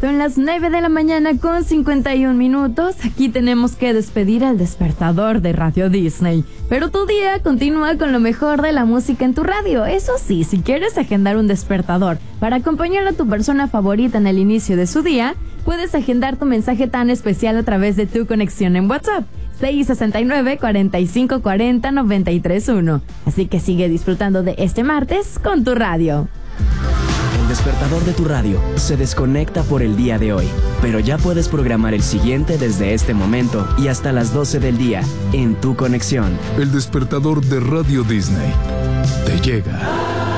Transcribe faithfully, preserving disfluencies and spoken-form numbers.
Son las nueve de la mañana con cincuenta y un minutos. Aquí tenemos que despedir al despertador de Radio Disney. Pero tu día continúa con lo mejor de la música en tu radio. Eso sí, si quieres agendar un despertador para acompañar a tu persona favorita en el inicio de su día, puedes agendar tu mensaje tan especial a través de tu conexión en WhatsApp. seis sesenta y nueve, cuarenta y cinco cuarenta, noventa y tres uno. Así que sigue disfrutando de este martes con tu radio. El despertador de tu radio se desconecta por el día de hoy, pero ya puedes programar el siguiente desde este momento y hasta las doce del día en tu conexión. El despertador de Radio Disney te llega.